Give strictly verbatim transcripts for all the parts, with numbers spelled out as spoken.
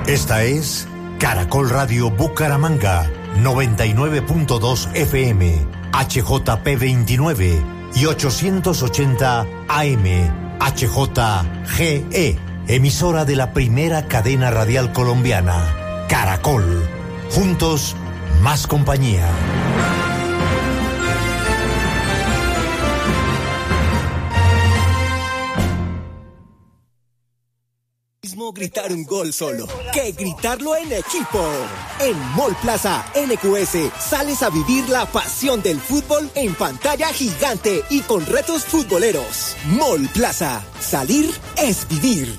Esta es Caracol Radio Bucaramanga, noventa y nueve punto dos F M, H J P veintinueve y ochocientos ochenta A M, H J G E, emisora de la primera cadena radial colombiana, Caracol. Juntos, más compañía. Gritar un gol solo, que gritarlo en equipo. En Mall Plaza N Q S sales a vivir la pasión del fútbol en pantalla gigante y con retos futboleros. Mall Plaza, salir es vivir.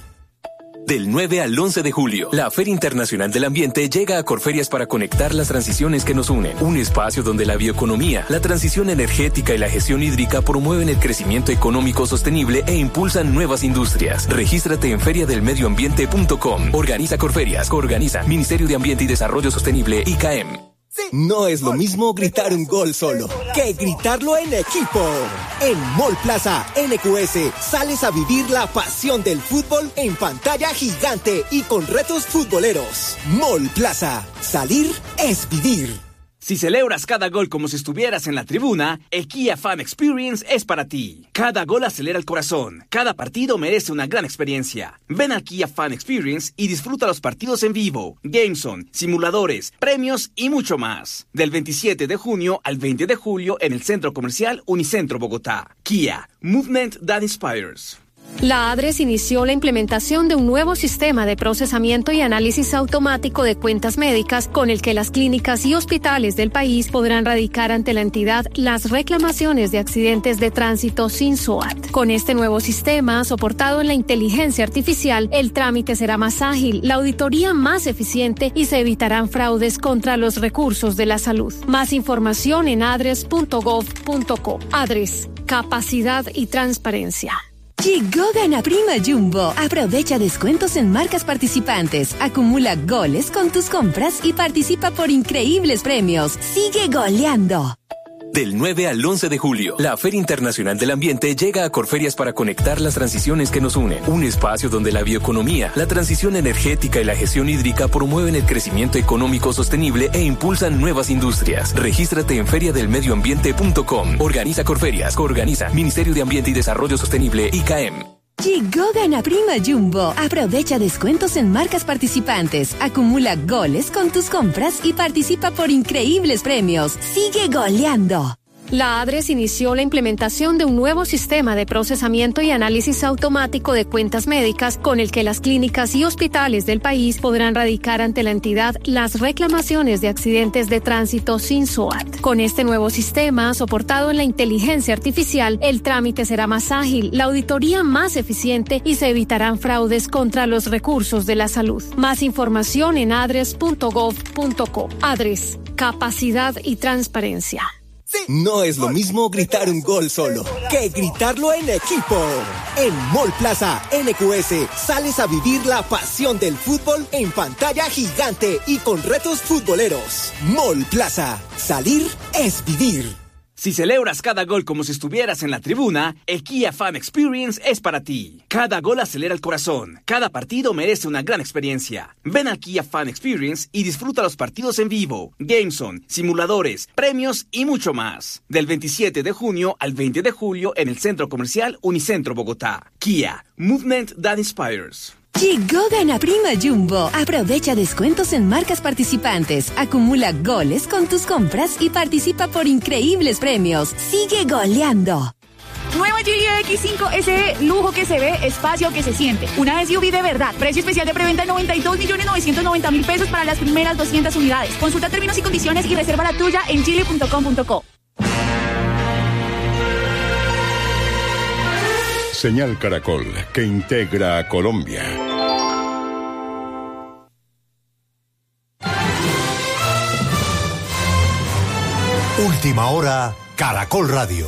Del nueve al once de julio, la Feria Internacional del Ambiente llega a Corferias para conectar las transiciones que nos unen. Un espacio donde la bioeconomía, la transición energética y la gestión hídrica promueven el crecimiento económico sostenible e impulsan nuevas industrias. Regístrate en feria del medio ambiente punto com. Organiza Corferias. Coorganiza Ministerio de Ambiente y Desarrollo Sostenible I C A E M. No es lo mismo gritar un gol solo, que gritarlo en equipo. En Mall Plaza N Q S sales a vivir la pasión del fútbol en pantalla gigante y con retos futboleros. Mall Plaza, salir es vivir. Si celebras cada gol como si estuvieras en la tribuna, el Kia Fan Experience es para ti. Cada gol acelera el corazón. Cada partido merece una gran experiencia. Ven al Kia Fan Experience y disfruta los partidos en vivo, Gameson, simuladores, premios y mucho más. Del veintisiete de junio al veinte de julio en el Centro Comercial Unicentro Bogotá. Kia, Movement That Inspires. La ADRES inició la implementación de un nuevo sistema de procesamiento y análisis automático de cuentas médicas con el que las clínicas y hospitales del país podrán radicar ante la entidad las reclamaciones de accidentes de tránsito sin S O A T. Con este nuevo sistema, soportado en la inteligencia artificial, el trámite será más ágil, la auditoría más eficiente y se evitarán fraudes contra los recursos de la salud. Más información en adres punto gov punto co. ADRES, capacidad y transparencia. Llegó Gana Prima Jumbo. Aprovecha descuentos en marcas participantes, acumula goles con tus compras y participa por increíbles premios. Sigue goleando. Del nueve al once de julio, la Feria Internacional del Ambiente llega a Corferias para conectar las transiciones que nos unen. Un espacio donde la bioeconomía, la transición energética y la gestión hídrica promueven el crecimiento económico sostenible e impulsan nuevas industrias. Regístrate en feria del medio ambiente punto com. Organiza Corferias. Coorganiza Ministerio de Ambiente y Desarrollo Sostenible I C A E M. Llegó Gana Prima Jumbo. Aprovecha descuentos en marcas participantes, acumula goles con tus compras y participa por increíbles premios. Sigue goleando. La ADRES inició la implementación de un nuevo sistema de procesamiento y análisis automático de cuentas médicas con el que las clínicas y hospitales del país podrán radicar ante la entidad las reclamaciones de accidentes de tránsito sin S O A T. Con este nuevo sistema, soportado en la inteligencia artificial, el trámite será más ágil, la auditoría más eficiente y se evitarán fraudes contra los recursos de la salud. Más información en adres punto gov punto co. ADRES, capacidad y transparencia. No es lo mismo gritar un gol solo, que gritarlo en equipo. En Mall Plaza N Q S sales a vivir la pasión del fútbol en pantalla gigante y con retos futboleros. Mall Plaza, salir es vivir. Si celebras cada gol como si estuvieras en la tribuna, el Kia Fan Experience es para ti. Cada gol acelera el corazón. Cada partido merece una gran experiencia. Ven al Kia Fan Experience y disfruta los partidos en vivo, Gameson, simuladores, premios y mucho más. Del veintisiete de junio al veinte de julio en el Centro Comercial Unicentro Bogotá. Kia, Movement That Inspires. Llegó Gana Prima Jumbo. Aprovecha descuentos en marcas participantes, acumula goles con tus compras y participa por increíbles premios. Sigue goleando. Nueva G X cinco S E, lujo que se ve, espacio que se siente. Una S U V de verdad. Precio especial de preventa de noventa y dos millones novecientos noventa mil pesos para las primeras doscientas unidades. Consulta términos y condiciones y reserva la tuya en chile punto com punto co. Señal Caracol, que integra a Colombia. Última hora, Caracol Radio.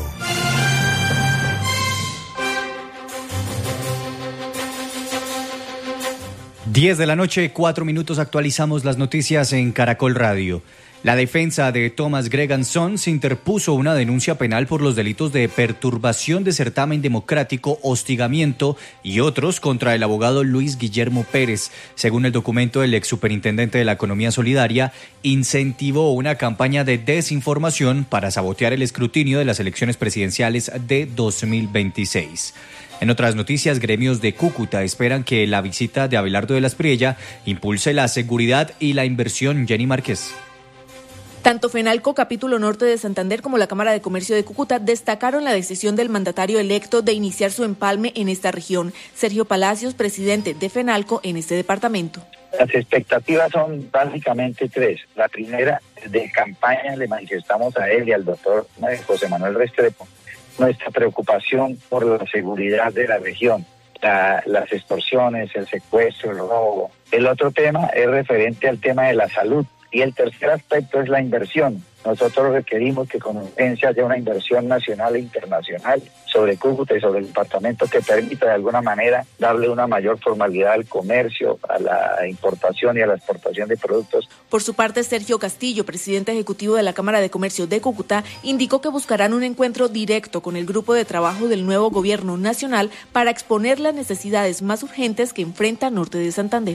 diez de la noche, cuatro minutos, actualizamos las noticias en Caracol Radio. La defensa de Thomas Gregan Sons interpuso una denuncia penal por los delitos de perturbación de certamen democrático, hostigamiento y otros contra el abogado Luis Guillermo Pérez. Según el documento, el ex superintendente de la Economía Solidaria incentivó una campaña de desinformación para sabotear el escrutinio de las elecciones presidenciales de dos mil veintiséis. En otras noticias, gremios de Cúcuta esperan que la visita de Abelardo de la Espriella impulse la seguridad y la inversión. Jenny Márquez. Tanto FENALCO, capítulo norte de Santander, como la Cámara de Comercio de Cúcuta destacaron la decisión del mandatario electo de iniciar su empalme en esta región. Sergio Palacios, presidente de FENALCO en este departamento. Las expectativas son básicamente tres. La primera, de campaña le manifestamos a él y al doctor José Manuel Restrepo nuestra preocupación por la seguridad de la región, la, las extorsiones, el secuestro, el robo. El otro tema es referente al tema de la salud. Y el tercer aspecto es la inversión. Nosotros requerimos que con urgencia haya una inversión nacional e internacional sobre Cúcuta y sobre el departamento que permita de alguna manera darle una mayor formalidad al comercio, a la importación y a la exportación de productos. Por su parte, Sergio Castillo, presidente ejecutivo de la Cámara de Comercio de Cúcuta, indicó que buscarán un encuentro directo con el grupo de trabajo del nuevo gobierno nacional para exponer las necesidades más urgentes que enfrenta Norte de Santander.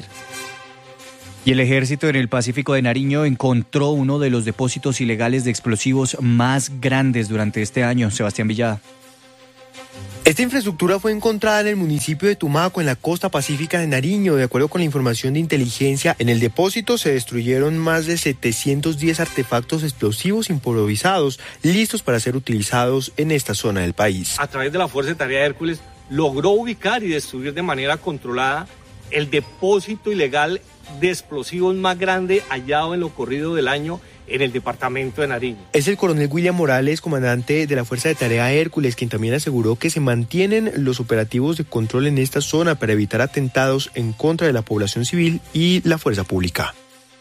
Y el ejército en el Pacífico de Nariño encontró uno de los depósitos ilegales de explosivos más grandes durante este año. Sebastián Villada. Esta infraestructura fue encontrada en el municipio de Tumaco, en la costa pacífica de Nariño. De acuerdo con la información de inteligencia, en el depósito se destruyeron más de setecientos diez artefactos explosivos improvisados, listos para ser utilizados en esta zona del país. A través de la Fuerza de Tarea Hércules, logró ubicar y destruir de manera controlada el depósito ilegal de explosivos más grande hallado en lo corrido del año en el departamento de Nariño. Es el coronel William Morales, comandante de la Fuerza de Tarea Hércules, quien también aseguró que se mantienen los operativos de control en esta zona para evitar atentados en contra de la población civil y la fuerza pública.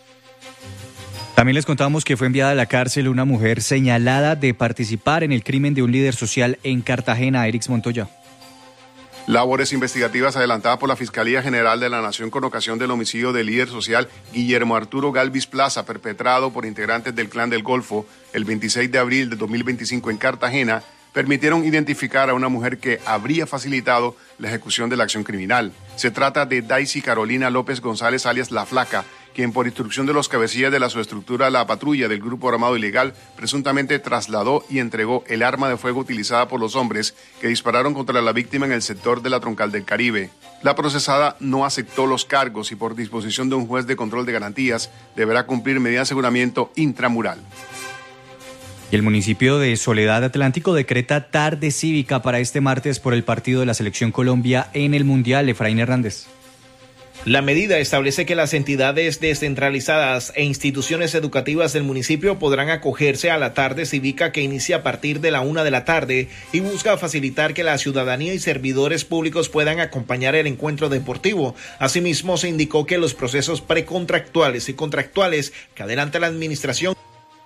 También les contamos que fue enviada a la cárcel una mujer señalada de participar en el crimen de un líder social en Cartagena. Erix Montoya. Labores investigativas adelantadas por la Fiscalía General de la Nación con ocasión del homicidio del líder social Guillermo Arturo Galvis Plaza, perpetrado por integrantes del Clan del Golfo el veintiséis de abril de dos mil veinticinco en Cartagena, permitieron identificar a una mujer que habría facilitado la ejecución de la acción criminal. Se trata de Daisy Carolina López González, alias La Flaca, quien por instrucción de los cabecillas de la subestructura La Patrulla del Grupo Armado Ilegal presuntamente trasladó y entregó el arma de fuego utilizada por los hombres que dispararon contra la víctima en el sector de la Troncal del Caribe. La procesada no aceptó los cargos y por disposición de un juez de control de garantías deberá cumplir medida de aseguramiento intramural. Y el municipio de Soledad Atlántico decreta tarde cívica para este martes por el partido de la Selección Colombia en el Mundial. Efraín Hernández. La medida establece que las entidades descentralizadas e instituciones educativas del municipio podrán acogerse a la tarde cívica que inicia a partir de la una de la tarde y busca facilitar que la ciudadanía y servidores públicos puedan acompañar el encuentro deportivo. Asimismo, se indicó que los procesos precontractuales y contractuales que adelanta la administración.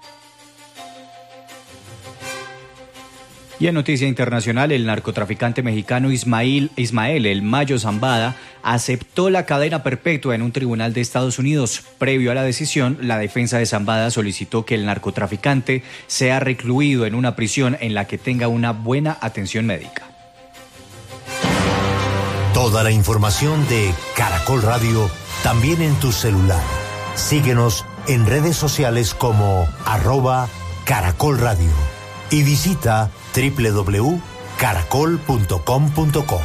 Y en noticia internacional, el narcotraficante mexicano Ismael, Ismael El Mayo Zambada aceptó la cadena perpetua en un tribunal de Estados Unidos. Previo a la decisión, la defensa de Zambada solicitó que el narcotraficante sea recluido en una prisión en la que tenga una buena atención médica. Toda la información de Caracol Radio también en tu celular. Síguenos en redes sociales como arroba Caracol Radio y visita doble u doble u doble u punto caracol punto com punto co.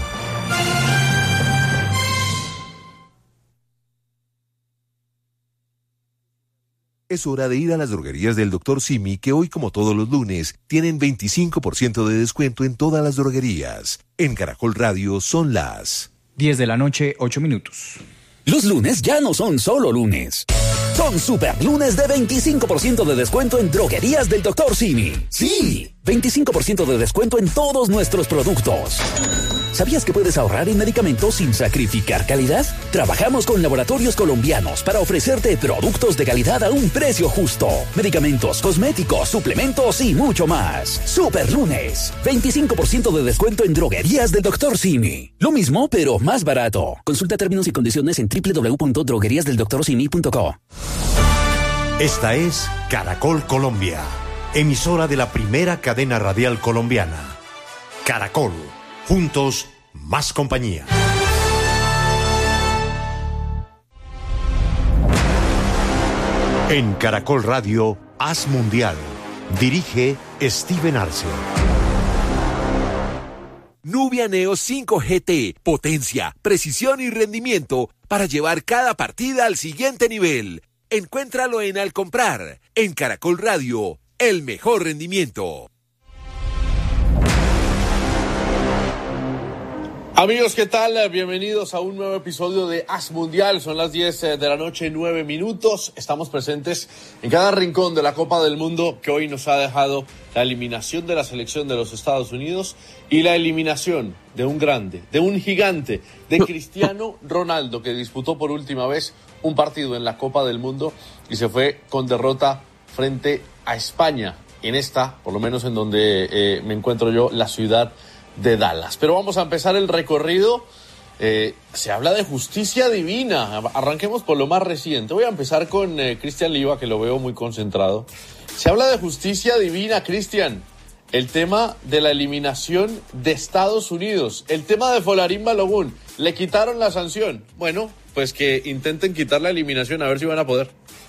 Es hora de ir a las droguerías del doctor Simi, que hoy, como todos los lunes, tienen veinticinco por ciento de descuento en todas las droguerías. En Caracol Radio son las diez de la noche, ocho minutos. Los lunes ya no son solo lunes. Son super lunes de veinticinco por ciento de descuento en droguerías del doctor Simi. ¡Sí! veinticinco por ciento de descuento en todos nuestros productos. ¿Sabías que puedes ahorrar en medicamentos sin sacrificar calidad? Trabajamos con laboratorios colombianos para ofrecerte productos de calidad a un precio justo. Medicamentos, cosméticos, suplementos y mucho más. Super lunes. veinticinco por ciento de descuento en droguerías del doctor Simi. Lo mismo, pero más barato. Consulta términos y condiciones en doble u doble u doble u punto droguerías del doctor simi punto co. Esta es Caracol Colombia, emisora de la primera cadena radial colombiana. Caracol, juntos, más compañía. En Caracol Radio, Haz Mundial. Dirige Steven Arce. Nubia Neo cinco G T. Potencia, precisión y rendimiento para llevar cada partida al siguiente nivel. Encuéntralo en Al Comprar. En Caracol Radio, el mejor rendimiento. Amigos, ¿qué tal? Bienvenidos a un nuevo episodio de Haz Mundial. Son las diez de la noche, nueve minutos. Estamos presentes en cada rincón de la Copa del Mundo que hoy nos ha dejado la eliminación de la selección de los Estados Unidos y la eliminación de un grande, de un gigante, de Cristiano Ronaldo, que disputó por última vez un partido en la Copa del Mundo y se fue con derrota frente a España, en esta, por lo menos en donde eh, me encuentro yo, la ciudad de Dallas. Pero vamos a empezar el recorrido. Eh, se habla de justicia divina. Arranquemos por lo más reciente. Voy a empezar con eh, Cristian Liva, que lo veo muy concentrado. Se habla de justicia divina, Cristian. El tema de la eliminación de Estados Unidos. El tema de Folarín Balogun. Le quitaron la sanción. Bueno, pues que intenten quitar la eliminación, a ver si van a poder.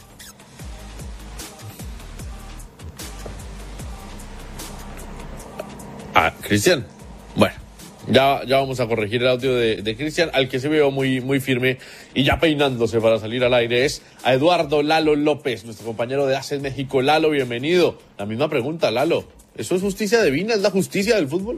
Ah, Cristian. Bueno, ya, ya vamos a corregir el audio de, de Cristian. Al que se veo muy, muy firme y ya peinándose para salir al aire es a Eduardo Lalo López, nuestro compañero de Haces México. Lalo, bienvenido. La misma pregunta, Lalo. ¿Eso es justicia divina? ¿Es la justicia del fútbol?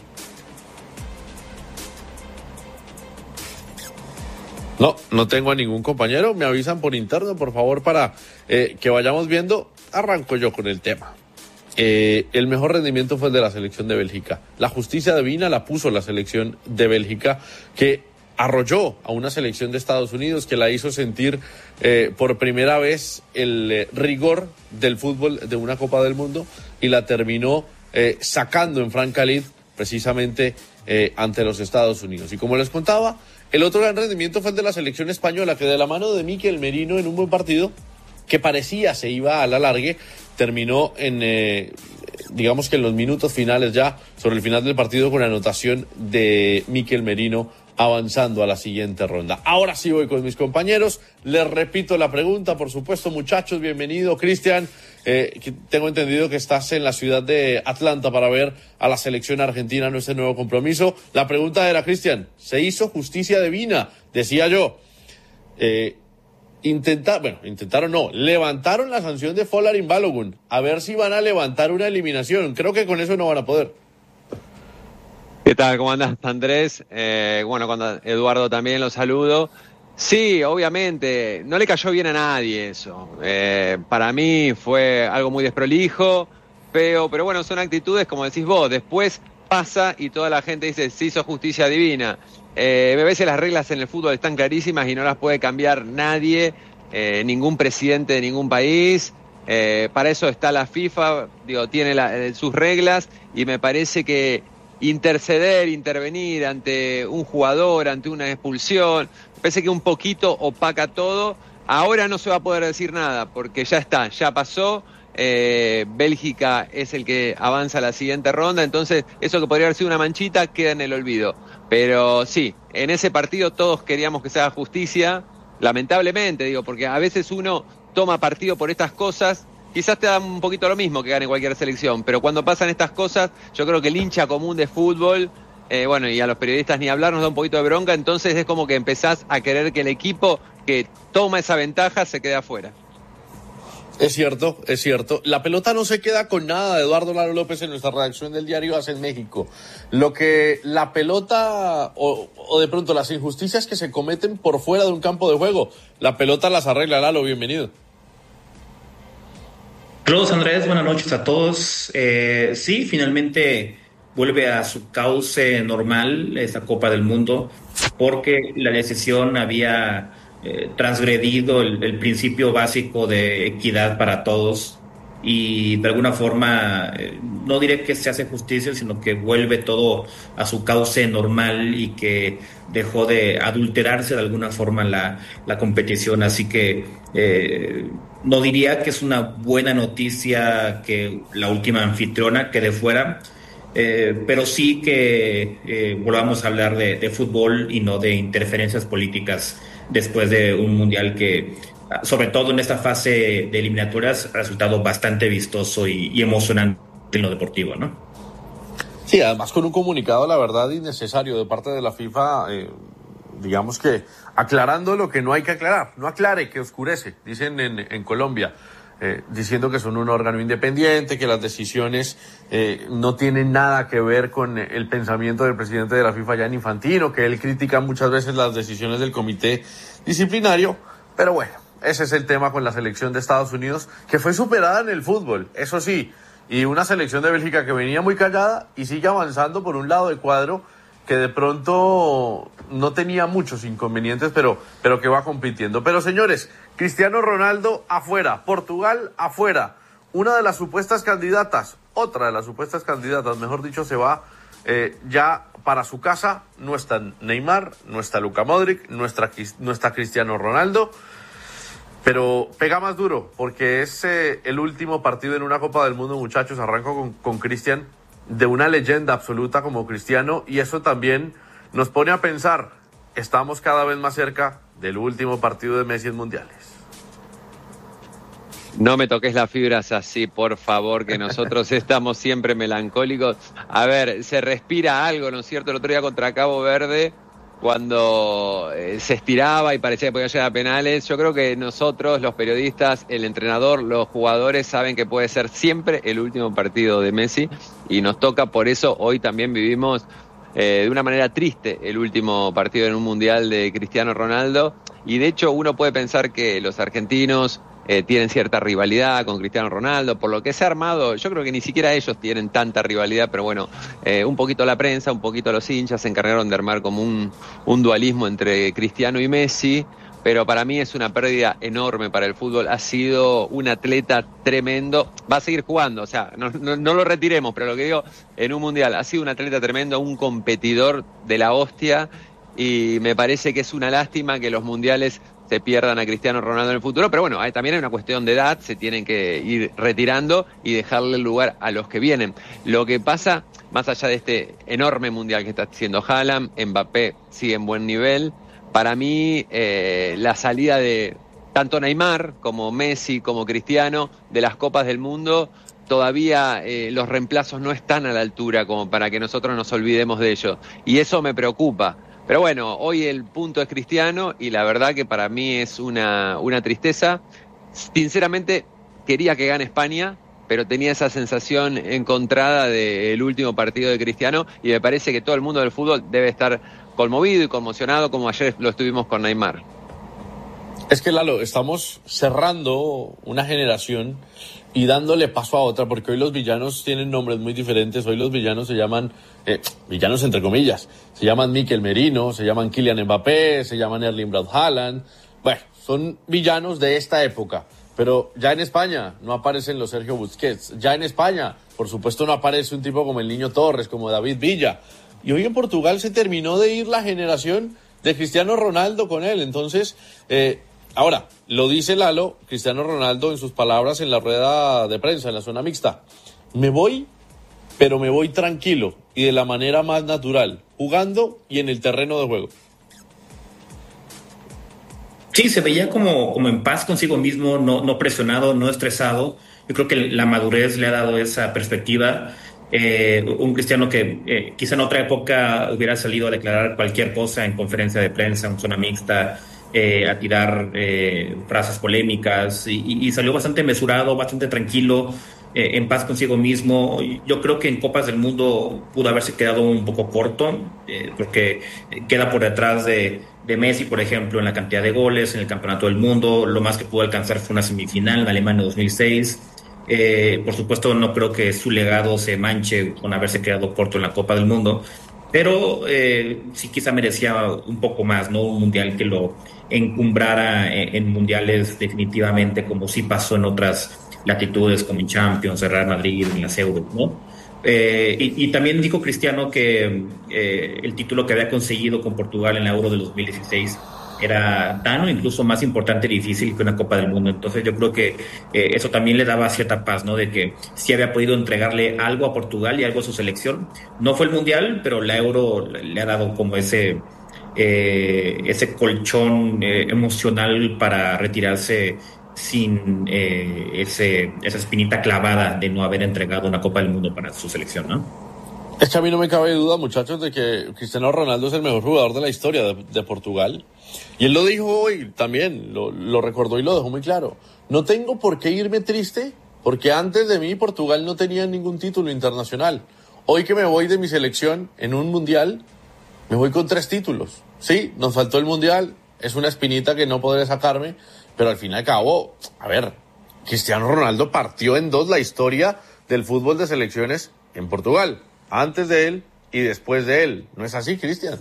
No, no tengo a ningún compañero. Me avisan por interno, por favor, para eh, que vayamos viendo. Arranco yo con el tema. Eh, el mejor rendimiento fue el de la selección de Bélgica. La justicia divina la puso la selección de Bélgica, que arrolló a una selección de Estados Unidos, que la hizo sentir eh, por primera vez el eh, rigor del fútbol de una Copa del Mundo y la terminó eh, sacando en Franca Lid precisamente eh, ante los Estados Unidos. Y como les contaba, el otro gran rendimiento fue el de la selección española, que de la mano de Mikel Merino en un buen partido que parecía se iba a la largue, terminó en, eh, digamos que en los minutos finales ya, sobre el final del partido, con la anotación de Mikel Merino avanzando a la siguiente ronda. Ahora sí voy con mis compañeros, les repito la pregunta, por supuesto, muchachos, bienvenido, Cristian. Eh, tengo entendido que estás en la ciudad de Atlanta para ver a la selección argentina en este nuevo compromiso. La pregunta era, Cristian, ¿se hizo justicia divina? Decía yo, eh, Intentar, bueno, intentaron no, levantaron la sanción de Folarín Balogun. A ver si van a levantar una eliminación. Creo que con eso no van a poder. ¿Qué tal? ¿Cómo andas, Andrés? Eh, bueno, cuando Eduardo también lo saludo. Sí, obviamente, no le cayó bien a nadie eso. Eh, para mí fue algo muy desprolijo, feo, pero bueno, son actitudes, como decís vos, después pasa y toda la gente dice, se hizo justicia divina. Eh, a veces las reglas en el fútbol están clarísimas y no las puede cambiar nadie, eh, ningún presidente de ningún país. Eh, para eso está la FIFA, digo, tiene la, eh, sus reglas, y me parece que interceder, intervenir ante un jugador, ante una expulsión, me parece que un poquito opaca todo. Ahora no se va a poder decir nada porque ya está, ya pasó. Eh, Bélgica es el que avanza a la siguiente ronda, entonces eso que podría haber sido una manchita queda en el olvido. Pero sí, en ese partido todos queríamos que se haga justicia, lamentablemente, digo, porque a veces uno toma partido por estas cosas, quizás te da un poquito lo mismo que gane cualquier selección, pero cuando pasan estas cosas, yo creo que el hincha común de fútbol, eh, bueno, y a los periodistas ni hablar, nos da un poquito de bronca, entonces es como que empezás a querer que el equipo que toma esa ventaja se quede afuera. Es cierto, es cierto. La pelota no se queda con nada, de Eduardo Lalo López en nuestra redacción del diario Haces México. Lo que la pelota, o, o de pronto las injusticias que se cometen por fuera de un campo de juego, la pelota las arregla. Lalo, bienvenido. Saludos, Andrés, buenas noches a todos. Eh, sí, finalmente vuelve a su cauce normal esta Copa del Mundo, porque la decisión había Eh, transgredido el, el principio básico de equidad para todos y de alguna forma eh, no diré que se hace justicia, sino que vuelve todo a su cauce normal y que dejó de adulterarse de alguna forma la, la competición. Así que eh, no diría que es una buena noticia que la última anfitriona quede fuera, eh, pero sí que eh, volvamos a hablar de, de fútbol y no de interferencias políticas después de un mundial que, sobre todo en esta fase de eliminatorias, ha resultado bastante vistoso y, y emocionante en lo deportivo, ¿no? Sí, además con un comunicado, la verdad, innecesario de parte de la FIFA, eh, digamos que aclarando lo que no hay que aclarar. No aclare, que oscurece, dicen en, en Colombia, eh, diciendo que son un órgano independiente, que las decisiones eh, no tienen nada que ver con el pensamiento del presidente de la FIFA, Gianni Infantino, que él critica muchas veces las decisiones del comité disciplinario, pero bueno, ese es el tema con la selección de Estados Unidos, que fue superada en el fútbol, eso sí, y una selección de Bélgica que venía muy callada y sigue avanzando por un lado del cuadro, que de pronto no tenía muchos inconvenientes, pero, pero que va compitiendo. Pero señores, Cristiano Ronaldo afuera, Portugal afuera, una de las supuestas candidatas, otra de las supuestas candidatas, mejor dicho, se va eh, ya para su casa. No está Neymar, no está Luka Modric, no está, no está Cristiano Ronaldo, pero pega más duro, porque es eh, el último partido en una Copa del Mundo, muchachos. Arranco con, con Cristian, de una leyenda absoluta como Cristiano, y eso también nos pone a pensar, estamos cada vez más cerca del último partido de Messi en mundiales. No me toques las fibras así, por favor, que nosotros estamos siempre melancólicos. A ver, se respira algo, ¿no es cierto? El otro día contra Cabo Verde, cuando eh, se estiraba y parecía que podía llegar a penales, yo creo que nosotros, los periodistas, el entrenador, los jugadores, saben que puede ser siempre el último partido de Messi, y nos toca, por eso hoy también vivimos eh, de una manera triste el último partido en un mundial de Cristiano Ronaldo, y de hecho uno puede pensar que los argentinos Eh, tienen cierta rivalidad con Cristiano Ronaldo, por lo que se ha armado. Yo creo que ni siquiera ellos tienen tanta rivalidad, pero bueno, eh, un poquito la prensa, un poquito los hinchas se encargaron de armar como un, un dualismo entre Cristiano y Messi, pero para mí es una pérdida enorme para el fútbol. Ha sido un atleta tremendo, va a seguir jugando, o sea, no, no, no lo retiremos, pero lo que digo, en un mundial ha sido un atleta tremendo, un competidor de la hostia, y me parece que es una lástima que los mundiales se pierdan a Cristiano Ronaldo en el futuro, pero bueno, hay, también hay una cuestión de edad, se tienen que ir retirando y dejarle el lugar a los que vienen. Lo que pasa, más allá de este enorme mundial que está haciendo Haaland, Mbappé sigue en buen nivel, para mí eh, la salida de tanto Neymar como Messi como Cristiano de las Copas del Mundo, todavía eh, los reemplazos no están a la altura como para que nosotros nos olvidemos de ellos, y eso me preocupa. Pero bueno, hoy el punto es Cristiano y la verdad que para mí es una, una tristeza. Sinceramente quería que gane España, pero tenía esa sensación encontrada del último partido de Cristiano, y me parece que todo el mundo del fútbol debe estar conmovido y conmocionado como ayer lo estuvimos con Neymar. Es que, Lalo, estamos cerrando una generación y dándole paso a otra, porque hoy los villanos tienen nombres muy diferentes. Hoy los villanos se llaman, eh, villanos entre comillas, se llaman Mikel Merino, se llaman Kylian Mbappé, se llaman Erling Braut Haaland. Bueno, son villanos de esta época, pero ya en España no aparecen los Sergio Busquets, ya en España, por supuesto, no aparece un tipo como el Niño Torres, como David Villa, y hoy en Portugal se terminó de ir la generación de Cristiano Ronaldo con él. Entonces, eh, ahora, lo dice Lalo, Cristiano Ronaldo en sus palabras en la rueda de prensa, en la zona mixta. Me voy, pero me voy tranquilo y de la manera más natural, jugando y en el terreno de juego. Sí, se veía como, como en paz consigo mismo, no, no presionado, no estresado. Yo creo que la madurez le ha dado esa perspectiva. Eh, un Cristiano que eh, quizá en otra época hubiera salido a declarar cualquier cosa en conferencia de prensa, en zona mixta, Eh, a tirar eh, frases polémicas, y, y salió bastante mesurado, bastante tranquilo, eh, en paz consigo mismo. Yo creo que en Copas del Mundo pudo haberse quedado un poco corto, eh, porque queda por detrás de, de Messi, por ejemplo, en la cantidad de goles, en el Campeonato del Mundo. Lo más que pudo alcanzar fue una semifinal en Alemania dos mil seis. Eh, por supuesto, no creo que su legado se manche con haberse quedado corto en la Copa del Mundo, pero eh, sí quizá merecía un poco más, ¿no? Un mundial que lo encumbrara en, en mundiales definitivamente, como sí pasó en otras latitudes, como en Champions, en Real Madrid, en las Euro, ¿no? Eh, y, y también dijo Cristiano que eh, el título que había conseguido con Portugal en la Euro de dos mil dieciséis era tan o incluso más importante y difícil que una Copa del Mundo. Entonces yo creo que eh, eso también le daba cierta paz, ¿no? De que sí había podido entregarle algo a Portugal y algo a su selección. No fue el Mundial, pero la Euro le ha dado como ese, eh, ese colchón eh, emocional para retirarse sin eh, ese, esa espinita clavada de no haber entregado una Copa del Mundo para su selección, ¿no? Es que a mí no me cabe duda, muchachos, de que Cristiano Ronaldo es el mejor jugador de la historia de, de Portugal. Y él lo dijo hoy también, lo, lo recordó y lo dejó muy claro. No tengo por qué irme triste, porque antes de mí Portugal no tenía ningún título internacional. Hoy que me voy de mi selección en un mundial, me voy con tres títulos. Sí, nos faltó el mundial, es una espinita que no podré sacarme, pero al fin y al cabo, a ver, Cristiano Ronaldo partió en dos la historia del fútbol de selecciones en Portugal. Antes de él y después de él. ¿No es así, Cristian?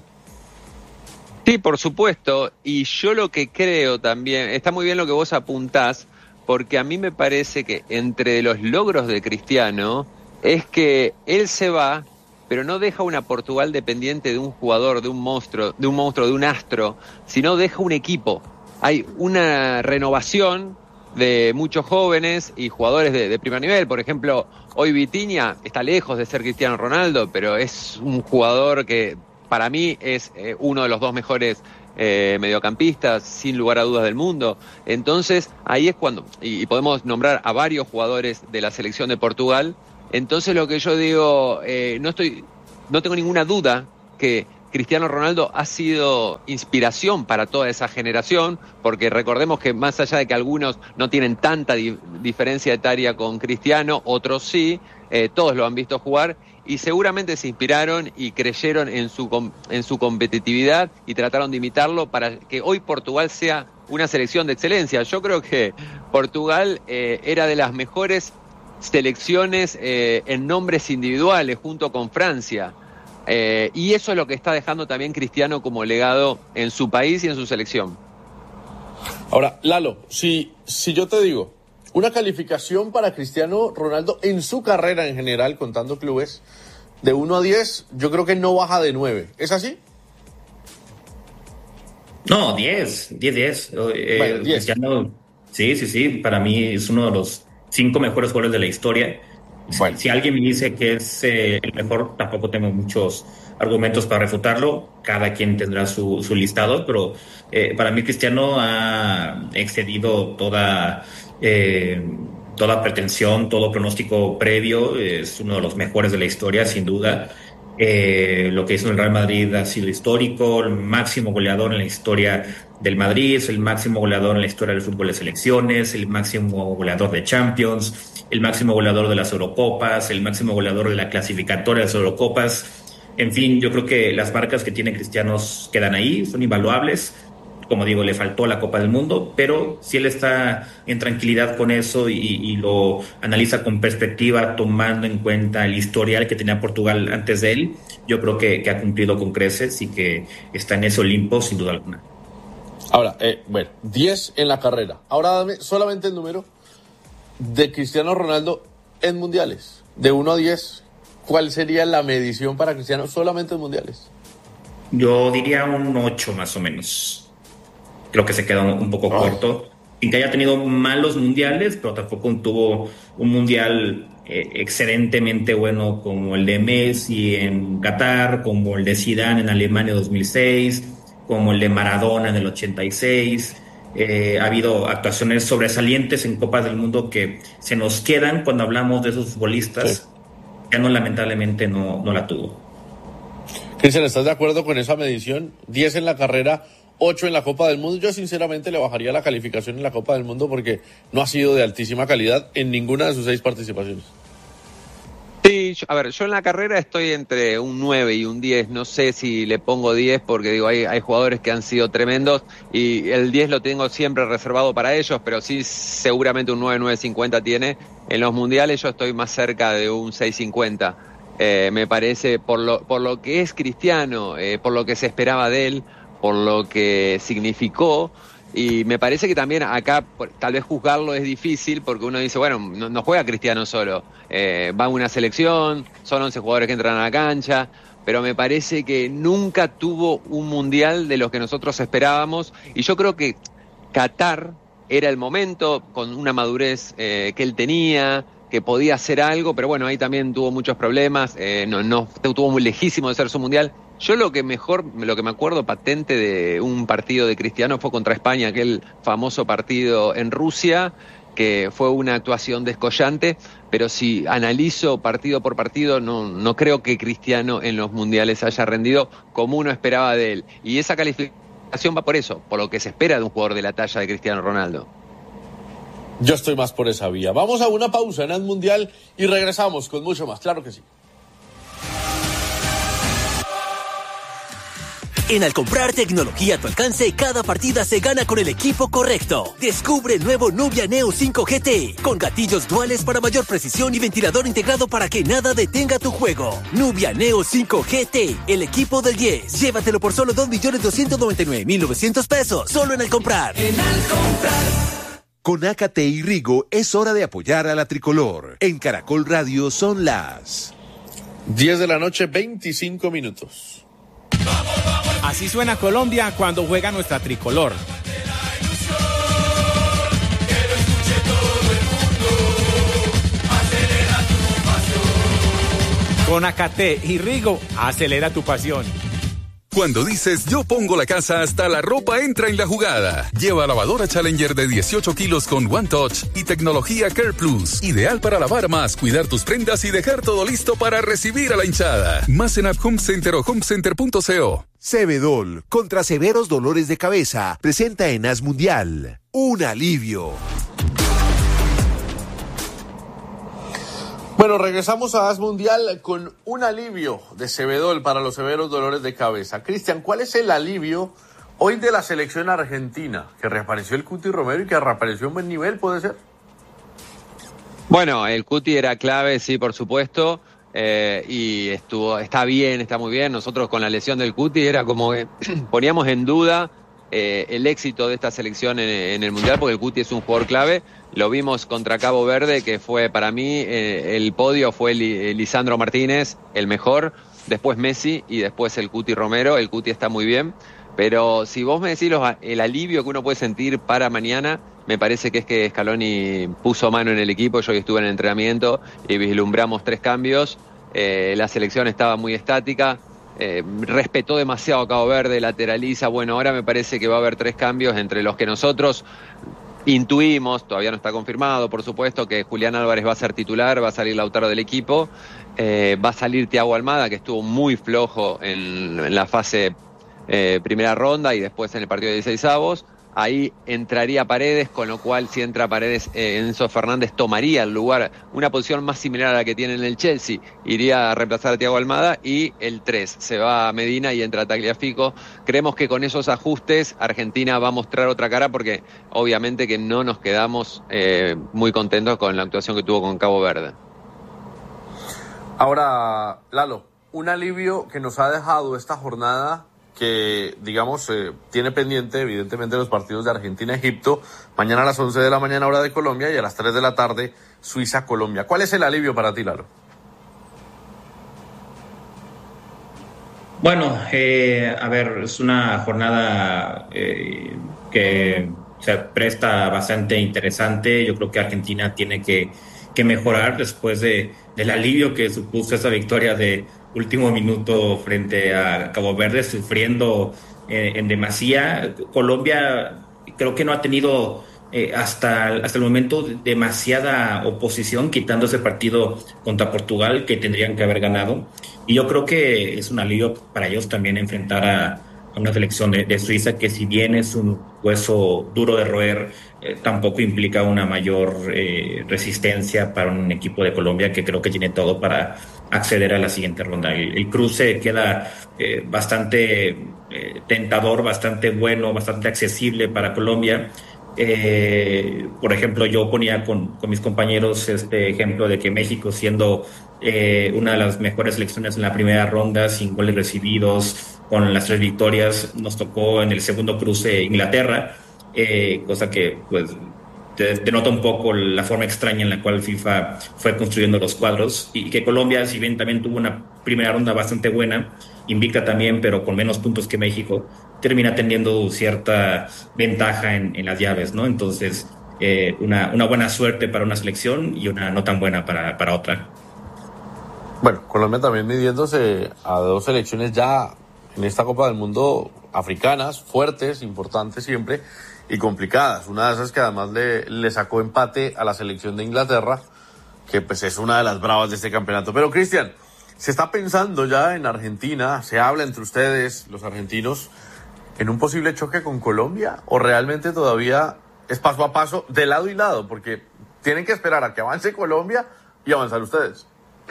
Sí, por supuesto. Y yo lo que creo también, está muy bien lo que vos apuntás, porque a mí me parece que entre los logros de Cristiano es que él se va, pero no deja una Portugal dependiente de un jugador, de un monstruo, de un monstruo, de un astro, sino deja un equipo. Hay una renovación de muchos jóvenes y jugadores de, de primer nivel. Por ejemplo, hoy Vitinha está lejos de ser Cristiano Ronaldo, pero es un jugador que para mí es eh, uno de los dos mejores eh, mediocampistas, sin lugar a dudas, del mundo. Entonces, ahí es cuando, y, y podemos nombrar a varios jugadores de la selección de Portugal. Entonces, lo que yo digo, eh, no estoy, no tengo ninguna duda que Cristiano Ronaldo ha sido inspiración para toda esa generación, porque recordemos que más allá de que algunos no tienen tanta di- diferencia etaria con Cristiano, otros sí, eh, todos lo han visto jugar y seguramente se inspiraron y creyeron en su, com- en su competitividad y trataron de imitarlo para que hoy Portugal sea una selección de excelencia. Yo creo que Portugal eh, era de las mejores selecciones eh, en nombres individuales junto con Francia. Eh, y eso es lo que está dejando también Cristiano como legado en su país y en su selección. Ahora, Lalo, si, si yo te digo, una calificación para Cristiano Ronaldo en su carrera en general, contando clubes, de uno a diez, yo creo que no baja de nueve. ¿Es así? No, diez, diez, diez. Eh, bueno, diez. Cristiano, sí, sí, sí, para mí es uno de los cinco mejores jugadores de la historia. Bueno. Si alguien me dice que es eh, el mejor, tampoco tengo muchos argumentos para refutarlo. Cada quien tendrá su, su listado, pero eh, para mí Cristiano ha excedido toda, eh, toda pretensión, todo pronóstico previo. Es uno de los mejores de la historia, sin duda. Eh, lo que hizo en el Real Madrid ha sido histórico, el máximo goleador en la historia del Madrid, es el máximo goleador en la historia del fútbol de selecciones, el máximo goleador de Champions, el máximo goleador de las Eurocopas, el máximo goleador de la clasificatoria de las Eurocopas. En fin, yo creo que las marcas que tiene Cristiano quedan ahí, son invaluables. Como digo, le faltó la Copa del Mundo, pero si él está en tranquilidad con eso y, y lo analiza con perspectiva, tomando en cuenta el historial que tenía Portugal antes de él, yo creo que, que ha cumplido con creces y que está en ese Olimpo sin duda alguna. Ahora, eh, bueno, diez en la carrera. Ahora dame solamente el número de Cristiano Ronaldo en mundiales. De uno a diez, ¿cuál sería la medición para Cristiano solamente en mundiales? Yo diría un ocho más o menos. Creo que se queda un poco oh. corto. Sin que haya tenido malos mundiales, pero tampoco tuvo un mundial eh, excelentemente bueno como el de Messi en Qatar, como el de Zidane en Alemania dos mil seis, como el de Maradona en el ochenta y seis. Eh, ha habido actuaciones sobresalientes en Copas del Mundo que se nos quedan cuando hablamos de esos futbolistas. Sí. Ya no, lamentablemente no, no la tuvo. Cristian, ¿estás de acuerdo con esa medición? diez en la carrera, ocho en la Copa del Mundo. Yo sinceramente le bajaría la calificación en la Copa del Mundo porque no ha sido de altísima calidad en ninguna de sus seis participaciones. Sí, a ver, yo en la carrera estoy entre un nueve y un diez, no sé si le pongo diez porque digo, hay, hay jugadores que han sido tremendos y el diez lo tengo siempre reservado para ellos, pero sí seguramente un nueve, nueve cincuenta tiene. En los mundiales yo estoy más cerca de un seis cincuenta. Eh, me parece, por lo, por lo que es Cristiano, eh, por lo que se esperaba de él, por lo que significó, y me parece que también acá tal vez juzgarlo es difícil porque uno dice, bueno, no, no juega Cristiano solo, eh, va a una selección, son once jugadores que entran a la cancha, pero me parece que nunca tuvo un mundial de los que nosotros esperábamos, y yo creo que Qatar era el momento, con una madurez eh, que él tenía, que podía hacer algo, pero bueno, ahí también tuvo muchos problemas, eh, no, no estuvo muy lejísimo de ser su mundial. Yo lo que mejor, lo que me acuerdo patente de un partido de Cristiano fue contra España, aquel famoso partido en Rusia, que fue una actuación descollante, pero si analizo partido por partido, no, no creo que Cristiano en los mundiales haya rendido como uno esperaba de él. Y esa calificación va por eso, por lo que se espera de un jugador de la talla de Cristiano Ronaldo. Yo estoy más por esa vía. Vamos a una pausa en el Mundial y regresamos con mucho más, claro que sí. En Al comprar tecnología a tu alcance, cada partida se gana con el equipo correcto. Descubre el nuevo Nubia Neo cinco G T, con gatillos duales para mayor precisión y ventilador integrado para que nada detenga tu juego. Nubia Neo cinco G T, el equipo del diez. Llévatelo por solo dos millones doscientos noventa y nueve mil novecientos pesos, solo en Al comprar. En Al comprar. Con A K T y Rigo es hora de apoyar a la tricolor. En Caracol Radio son las diez de la noche, veinticinco minutos. Así suena Colombia cuando juega nuestra tricolor. Con A K T y Rigo, acelera tu pasión. Cuando dices yo pongo la casa, hasta la ropa entra en la jugada. Lleva lavadora Challenger de dieciocho kilos con One Touch y tecnología Care Plus. Ideal para lavar más, cuidar tus prendas y dejar todo listo para recibir a la hinchada. Más en App Home Center o homecenter punto co. Cebedol, contra severos dolores de cabeza, presenta en As Mundial un alivio. Bueno, regresamos a As Mundial con un alivio de Cebedol para los severos dolores de cabeza. Cristian, ¿cuál es el alivio hoy de la selección argentina? Que reapareció el Cuti Romero y que reapareció en buen nivel, ¿puede ser? Bueno, el Cuti era clave, sí, por supuesto, eh, y estuvo, está bien, está muy bien. Nosotros con la lesión del Cuti era como que poníamos en duda eh, el éxito de esta selección en, en el Mundial, porque el Cuti es un jugador clave. Lo vimos contra Cabo Verde, que fue para mí, eh, el podio fue Li, Lisandro Martínez, el mejor, después Messi y después el Cuti Romero. El Cuti está muy bien, pero si vos me decís los, el alivio que uno puede sentir para mañana, me parece que es que Scaloni puso mano en el equipo. Yo estuve en el entrenamiento y vislumbramos tres cambios. Eh, la selección estaba muy estática, eh, respetó demasiado a Cabo Verde, lateraliza. Bueno, ahora me parece que va a haber tres cambios entre los que nosotros intuimos, todavía no está confirmado, por supuesto, que Julián Álvarez va a ser titular, va a salir Lautaro del equipo, eh, va a salir Thiago Almada, que estuvo muy flojo en, en la fase eh, primera ronda y después en el partido de dieciseisavos. Ahí entraría Paredes, con lo cual si entra Paredes, eh, Enzo Fernández tomaría el lugar, una posición más similar a la que tiene en el Chelsea, iría a reemplazar a Thiago Almada, y el tres se va a Medina y entra Tagliafico. Creemos que con esos ajustes Argentina va a mostrar otra cara, porque obviamente que no nos quedamos eh, muy contentos con la actuación que tuvo con Cabo Verde. Ahora, Lalo, un alivio que nos ha dejado esta jornada, que, digamos, eh, tiene pendiente, evidentemente, los partidos de Argentina-Egipto, mañana a las once de la mañana, hora de Colombia, y a las tres de la tarde, Suiza-Colombia. ¿Cuál es el alivio para ti, Lalo? Bueno, eh, a ver, es una jornada eh, que se presta bastante interesante. Yo creo que Argentina tiene que, que mejorar después de, del alivio que supuso esa victoria de último minuto frente a Cabo Verde, sufriendo eh, en demasía. Colombia creo que no ha tenido eh, hasta, hasta el momento demasiada oposición, quitando ese partido contra Portugal que tendrían que haber ganado. Y yo creo que es un alivio para ellos también enfrentar a, a una selección de, de Suiza, que si bien es un hueso duro de roer, eh, tampoco implica una mayor eh, resistencia para un equipo de Colombia, que creo que tiene todo para acceder a la siguiente ronda. El, el cruce queda eh, bastante eh, tentador, bastante bueno, bastante accesible para Colombia. Eh, por ejemplo, yo ponía con, con mis compañeros este ejemplo de que México, siendo eh, una de las mejores selecciones en la primera ronda, sin goles recibidos, con las tres victorias, nos tocó en el segundo cruce Inglaterra, eh, cosa que pues te denota un poco la forma extraña en la cual FIFA fue construyendo los cuadros, y que Colombia, si bien también tuvo una primera ronda bastante buena, invicta también, pero con menos puntos que México, termina teniendo cierta ventaja en, en las llaves, ¿no? Entonces, eh, una, una buena suerte para una selección y una no tan buena para, para otra. Bueno, Colombia también midiéndose a dos selecciones ya en esta Copa del Mundo africanas, fuertes, importantes siempre y complicadas. Una de esas que además le, le sacó empate a la selección de Inglaterra, que pues es una de las bravas de este campeonato. Pero Cristian, se está pensando ya en Argentina, se habla entre ustedes, los argentinos, en un posible choque con Colombia, o realmente todavía es paso a paso de lado y lado, porque tienen que esperar a que avance Colombia y avanzar ustedes.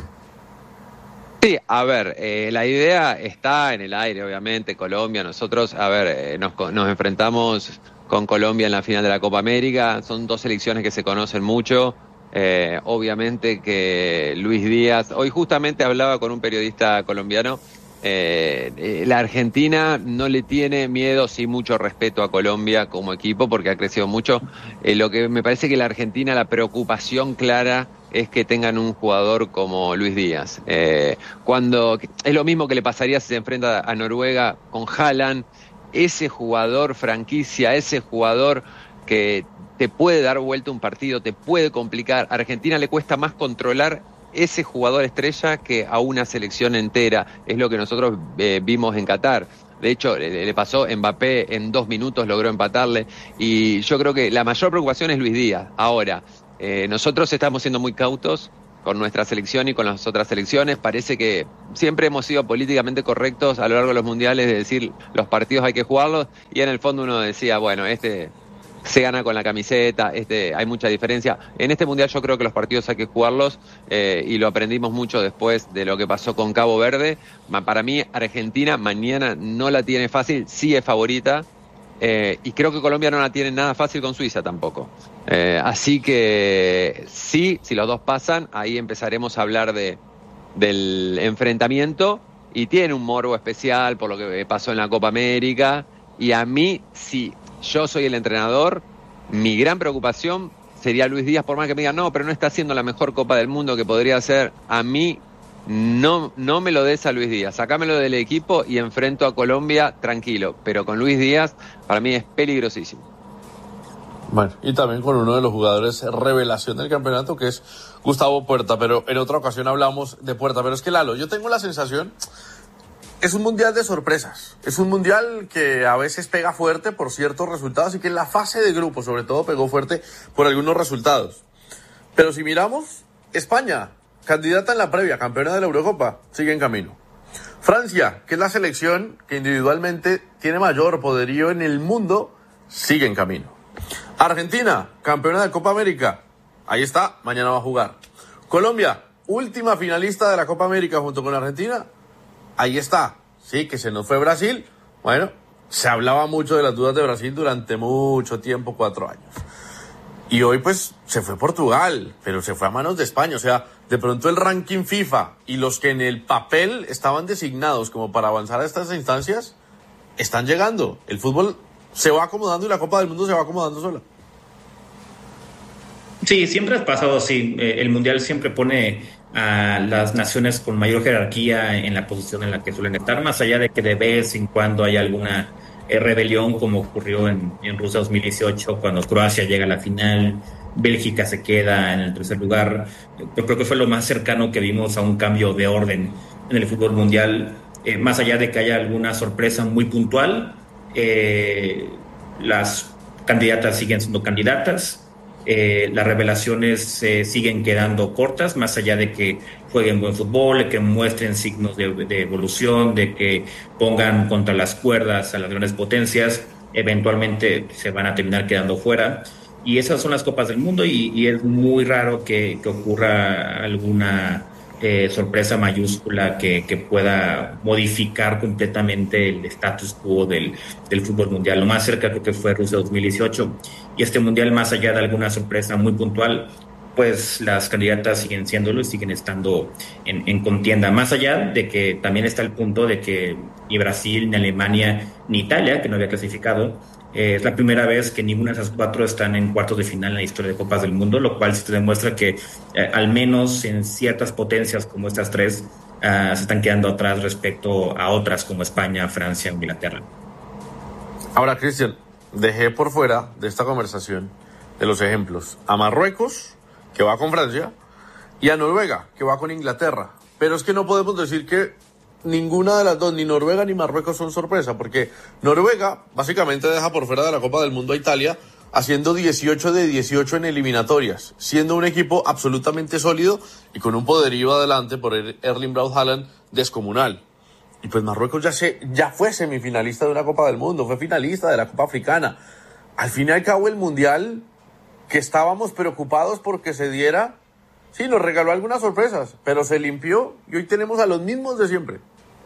Sí, a ver, eh, la idea está en el aire, obviamente, Colombia. Nosotros, a ver, eh, nos, nos enfrentamos con Colombia en la final de la Copa América. Son dos selecciones que se conocen mucho. Eh, obviamente que Luis Díaz, hoy justamente hablaba con un periodista colombiano, eh, eh, la Argentina no le tiene miedo, sí mucho respeto a Colombia como equipo porque ha crecido mucho. Eh, lo que me parece que la Argentina, la preocupación clara es que tengan un jugador como Luis Díaz. Eh, cuando es lo mismo que le pasaría si se enfrenta a Noruega con Haaland, ese jugador franquicia, ese jugador que te puede dar vuelta un partido, te puede complicar. A Argentina le cuesta más controlar ese jugador estrella que a una selección entera. Es lo que nosotros eh, vimos en Qatar. De hecho, le, le pasó Mbappé en dos minutos, logró empatarle. Y yo creo que la mayor preocupación es Luis Díaz. Ahora, Eh, nosotros estamos siendo muy cautos con nuestra selección y con las otras selecciones. Parece que siempre hemos sido políticamente correctos a lo largo de los mundiales de decir los partidos hay que jugarlos, y en el fondo uno decía, bueno, este se gana con la camiseta, este hay mucha diferencia. En este mundial yo creo que los partidos hay que jugarlos, eh, y lo aprendimos mucho después de lo que pasó con Cabo Verde. Para mí, Argentina mañana no la tiene fácil, sí es favorita. Eh, y creo que Colombia no la tiene nada fácil con Suiza tampoco. Eh, así que sí, si los dos pasan, ahí empezaremos a hablar de del enfrentamiento, y tiene un morbo especial por lo que pasó en la Copa América. Y a mí, si yo soy el entrenador, mi gran preocupación sería Luis Díaz, por más que me digan, no, pero no está haciendo la mejor Copa del Mundo que podría hacer. A mí No, no me lo des a Luis Díaz, sacámelo del equipo y enfrento a Colombia tranquilo, pero con Luis Díaz para mí es peligrosísimo. Bueno, y también con uno de los jugadores revelación del campeonato, que es Gustavo Puerta, pero en otra ocasión hablamos de Puerta. Pero es que, Lalo, yo tengo la sensación, es un mundial de sorpresas, es un mundial que a veces pega fuerte por ciertos resultados, y que en la fase de grupo sobre todo pegó fuerte por algunos resultados. Pero si miramos, España, candidata en la previa, campeona de la Eurocopa, sigue en camino. Francia, que es la selección que individualmente tiene mayor poderío en el mundo, sigue en camino. Argentina, campeona de Copa América, ahí está, mañana va a jugar. Colombia, última finalista de la Copa América junto con Argentina, ahí está. Sí, que se nos fue Brasil. Bueno, se hablaba mucho de las dudas de Brasil durante mucho tiempo, cuatro años. Y hoy pues se fue Portugal, pero se fue a manos de España. O sea, de pronto el ranking FIFA y los que en el papel estaban designados como para avanzar a estas instancias están llegando. El fútbol se va acomodando y la Copa del Mundo se va acomodando sola. Sí, siempre ha pasado así. El Mundial siempre pone a las naciones con mayor jerarquía en la posición en la que suelen estar, más allá de que de vez en cuando haya alguna rebelión, como ocurrió en, en Rusia dos mil dieciocho, cuando Croacia llega a la final, Bélgica se queda en el tercer lugar. Yo creo que fue lo más cercano que vimos a un cambio de orden en el fútbol mundial, eh, más allá de que haya alguna sorpresa muy puntual. Eh, las candidatas siguen siendo candidatas, eh, las revelaciones eh, siguen quedando cortas, más allá de que jueguen buen fútbol, de que muestren signos de, de evolución, de que pongan contra las cuerdas a las grandes potencias, eventualmente se van a terminar quedando fuera. Y esas son las Copas del Mundo, y, y es muy raro que, que ocurra alguna eh, sorpresa mayúscula que, que pueda modificar completamente el status quo del, del fútbol mundial. Lo más cerca creo que fue Rusia dos mil dieciocho, y este mundial, más allá de alguna sorpresa muy puntual, pues las candidatas siguen siéndolo y siguen estando en, en contienda. Más allá de que también está el punto de que ni Brasil, ni Alemania, ni Italia, que no había clasificado, Eh, es la primera vez que ninguna de esas cuatro están en cuartos de final en la historia de Copas del Mundo, lo cual se demuestra que eh, al menos en ciertas potencias como estas tres uh, se están quedando atrás respecto a otras como España, Francia o Inglaterra. Ahora, Cristian, dejé por fuera de esta conversación de los ejemplos a Marruecos, que va con Francia, y a Noruega, que va con Inglaterra. Pero es que no podemos decir que ninguna de las dos, ni Noruega ni Marruecos, son sorpresa, porque Noruega básicamente deja por fuera de la Copa del Mundo a Italia, haciendo dieciocho de dieciocho en eliminatorias, siendo un equipo absolutamente sólido y con un poderío adelante por Erling Braut Haaland descomunal. Y pues Marruecos ya, se, ya fue semifinalista de una Copa del Mundo, fue finalista de la Copa Africana. Al fin y al cabo el Mundial, que estábamos preocupados porque se diera, sí, nos regaló algunas sorpresas, pero se limpió y hoy tenemos a los mismos de siempre.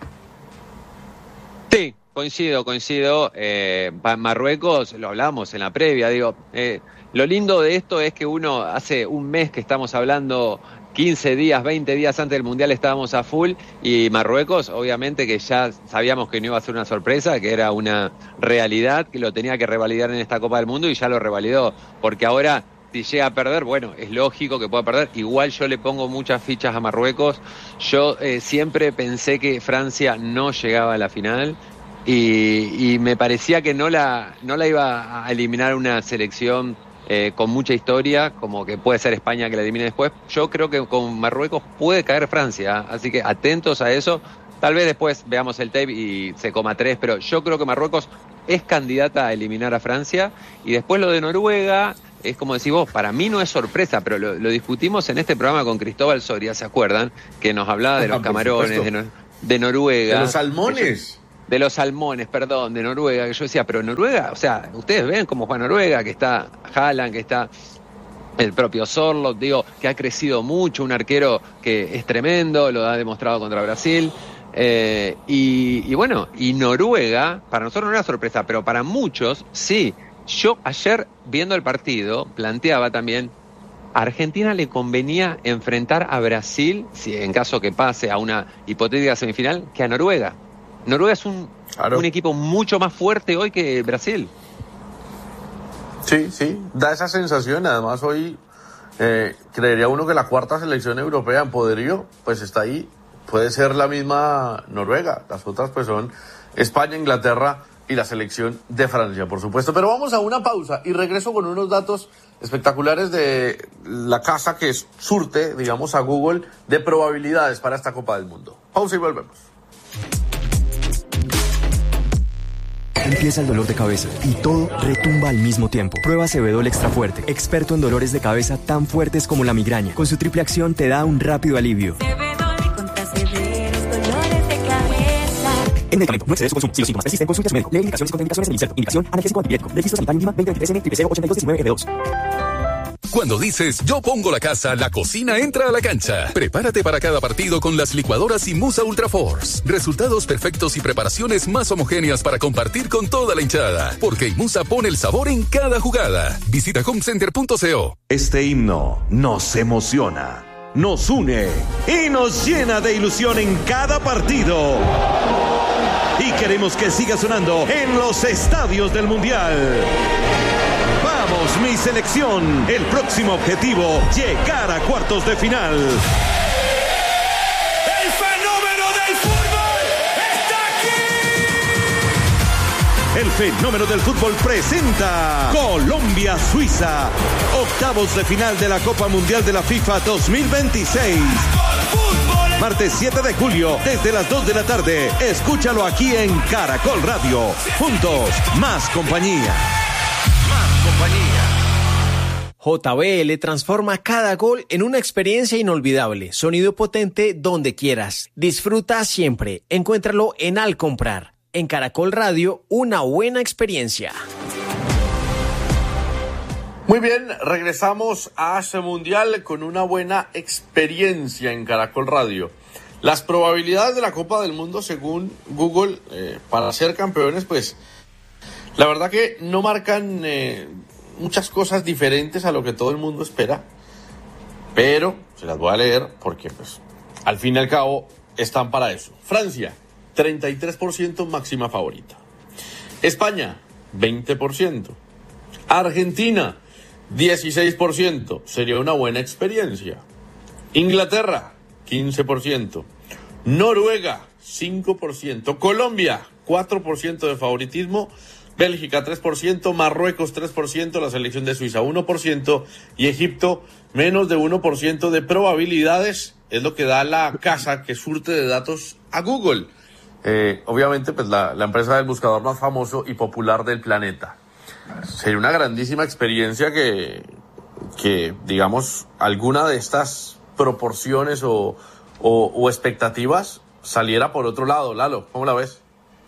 Sí, coincido, coincido. Eh, Marruecos, lo hablamos en la previa, digo, eh, lo lindo de esto es que uno, hace un mes que estamos hablando, quince días, veinte días antes del Mundial estábamos a full, y Marruecos, obviamente que ya sabíamos que no iba a ser una sorpresa, que era una realidad, que lo tenía que revalidar en esta Copa del Mundo y ya lo revalidó, porque ahora si llega a perder, bueno, es lógico que pueda perder. Igual yo le pongo muchas fichas a Marruecos. Yo eh, siempre pensé que Francia no llegaba a la final y, y me parecía que no la, no la iba a eliminar una selección eh, con mucha historia, como que puede ser España que la elimine después. Yo creo que con Marruecos puede caer Francia, así que atentos a eso. Tal vez después veamos el tape y se coma tres, pero yo creo que Marruecos es candidata a eliminar a Francia. Y después lo de Noruega, es como decís vos, para mí no es sorpresa, pero lo, lo discutimos en este programa con Cristóbal Soria, ¿se acuerdan? Que nos hablaba de los camarones, de, no, de Noruega. De los salmones. De los salmones, perdón, de Noruega. Que yo decía, pero Noruega, o sea, ustedes ven cómo juega Noruega, que está Haaland, que está el propio Sorloth, digo, que ha crecido mucho, un arquero que es tremendo, lo ha demostrado contra Brasil. Eh, y, y bueno, y Noruega, para nosotros no era sorpresa, pero para muchos sí. Yo ayer, viendo el partido, planteaba también, a Argentina le convenía enfrentar a Brasil, si en caso que pase a una hipotética semifinal, que a Noruega. Noruega es un, claro. un equipo mucho más fuerte hoy que Brasil. Sí, sí, da esa sensación. Además hoy eh, creería uno que la cuarta selección europea en poderío, pues está ahí. Puede ser la misma Noruega. Las otras pues son España, Inglaterra y la selección de Francia, por supuesto. Pero vamos a una pausa y regreso con unos datos espectaculares de la casa que surte, digamos, a Google de probabilidades para esta Copa del Mundo. Pausa y volvemos. Empieza el dolor de cabeza y todo retumba al mismo tiempo. Prueba Cebedol Extra Fuerte, experto en dolores de cabeza tan fuertes como la migraña. Con su triple acción te da un rápido alivio. Cebedol contra severos dolores de cabeza. En medicamento, no excedes su consumo. Si los síntomas persisten, consulte a su médico. Lee indicaciones y contraindicaciones en el inserto. Indicación, analgésico antipirético. Registro sanitario mínima veinte veintitrés N cero cero ochenta y dos diecinueve R dos. Cuando dices yo pongo la casa, la cocina entra a la cancha. Prepárate para cada partido con las licuadoras Imusa Ultra Force. Resultados perfectos y preparaciones más homogéneas para compartir con toda la hinchada. Porque Imusa pone el sabor en cada jugada. Visita homecenter punto co. Este himno nos emociona, nos une y nos llena de ilusión en cada partido. Y queremos que siga sonando en los estadios del Mundial. Vamos, mi selección. El próximo objetivo, llegar a cuartos de final. ¡El fenómeno del fútbol está aquí! El fenómeno del fútbol presenta Colombia-Suiza, octavos de final de la Copa Mundial de la FIFA dos mil veintiséis. Martes siete de julio, desde las dos de la tarde. Escúchalo aquí en Caracol Radio. Juntos, más compañía. J B L transforma cada gol en una experiencia inolvidable. Sonido potente donde quieras. Disfruta siempre. Encuéntralo en Al Comprar. En Caracol Radio, una buena experiencia. Muy bien, regresamos a este Mundial con una buena experiencia en Caracol Radio. Las probabilidades de la Copa del Mundo, según Google, eh, para ser campeones, pues la verdad que no marcan eh, muchas cosas diferentes a lo que todo el mundo espera, pero se las voy a leer porque pues al fin y al cabo están para eso. Francia, treinta y tres por ciento máxima favorita. España, veinte por ciento. Argentina, dieciséis por ciento. Sería una buena experiencia. Inglaterra, quince por ciento. Noruega, cinco por ciento. Colombia, cuatro por ciento de favoritismo. Bélgica, tres por ciento. Marruecos, tres por ciento. La selección de Suiza, uno por ciento. Y Egipto, menos de uno por ciento de probabilidades. Es lo que da la casa que surte de datos a Google. Eh, obviamente, pues la, la empresa del buscador más famoso y popular del planeta. Sería una grandísima experiencia que, que digamos, alguna de estas proporciones o, o, o expectativas saliera por otro lado. Lalo, ¿cómo la ves?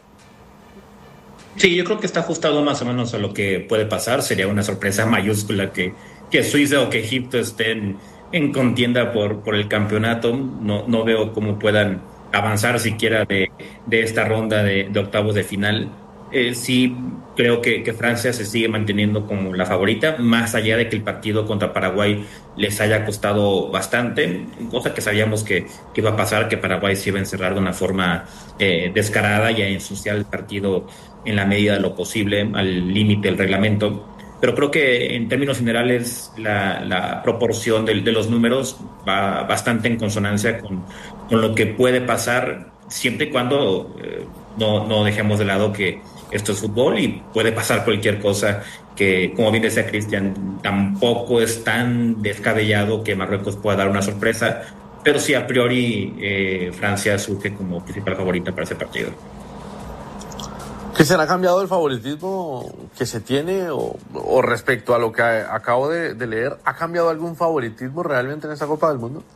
Sí, yo creo que está ajustado más o menos a lo que puede pasar. Sería una sorpresa mayúscula que, que Suiza o que Egipto estén en contienda por, por el campeonato. No, no veo cómo puedan avanzar siquiera de, de esta ronda de, de octavos de final. Eh, sí creo que, que Francia se sigue manteniendo como la favorita, más allá de que el partido contra Paraguay les haya costado bastante, cosa que sabíamos que, que iba a pasar, que Paraguay se iba a encerrar de una forma eh, descarada y a ensuciar el partido en la medida de lo posible, al límite del reglamento. Pero creo que en términos generales la, la proporción de, de los números va bastante en consonancia con, con lo que puede pasar, siempre y cuando eh, no, no dejemos de lado que esto es fútbol y puede pasar cualquier cosa, que como bien decía Cristian, tampoco es tan descabellado que Marruecos pueda dar una sorpresa, pero sí a priori eh, Francia surge como principal favorita para ese partido. ¿Cristian, ha cambiado el favoritismo que se tiene o, o respecto a lo que a, acabo de, de leer, ha cambiado algún favoritismo realmente en esta Copa del Mundo?